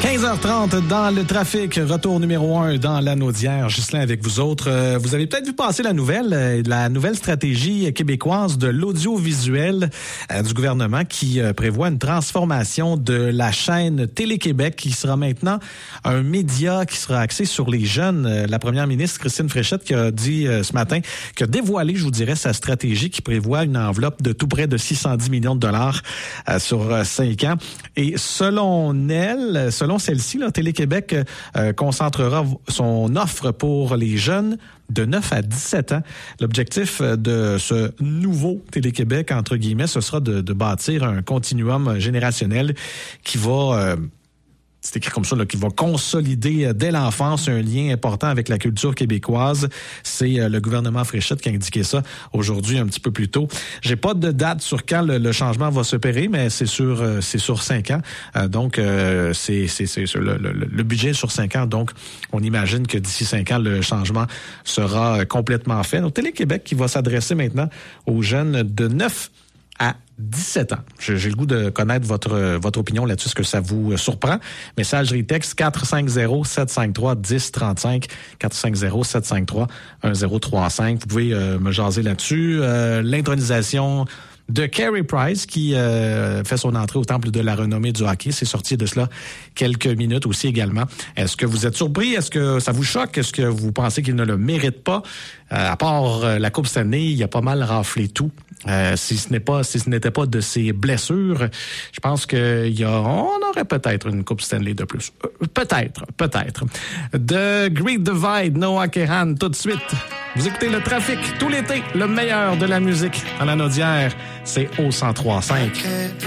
15h30 dans le trafic, retour numéro 1 dans la Naudière. Ghislain avec vous autres. Vous avez peut-être vu passer la nouvelle stratégie québécoise de l'audiovisuel du gouvernement qui prévoit une transformation de la chaîne Télé-Québec qui sera maintenant un média qui sera axé sur les jeunes. La première ministre Christine Fréchette qui a dit ce matin, qui a dévoilé, je vous dirais, sa stratégie qui prévoit une enveloppe de tout près de 610 millions de dollars sur 5 ans. Et selon celle-ci, là, Télé-Québec concentrera son offre pour les jeunes de 9 à 17 ans. L'objectif de ce nouveau Télé-Québec, entre guillemets, ce sera de bâtir un continuum générationnel qui va... c'est écrit comme ça, là, qui va consolider dès l'enfance un lien important avec la culture québécoise. C'est le gouvernement Fréchette qui a indiqué ça aujourd'hui, un petit peu plus tôt. J'ai pas de date sur quand le changement va s'opérer, mais c'est sur 5 ans. Donc, c'est sur le budget sur 5 ans. Donc, on imagine que d'ici 5 ans, le changement sera complètement fait. Donc, Télé-Québec qui va s'adresser maintenant aux jeunes de 9 à 17 ans. J'ai le goût de connaître votre opinion là-dessus, ce que ça vous surprend. Messagerie texte 450-753-1035, 450-753-1035. Vous pouvez me jaser là-dessus. L'intronisation de Carey Price qui fait son entrée au Temple de la renommée du hockey. C'est sorti de cela quelques minutes aussi également. Est-ce que vous êtes surpris? Est-ce que ça vous choque? Est-ce que vous pensez qu'il ne le mérite pas? À part la Coupe Stanley, il a pas mal raflé tout. Si ce n'était pas de ses blessures, je pense on aurait peut-être une Coupe Stanley de plus. Peut-être. The Great Divide, Noah Kahan, tout de suite. Vous écoutez le trafic tout l'été, le meilleur de la musique à la Naudière, c'est au 103.5.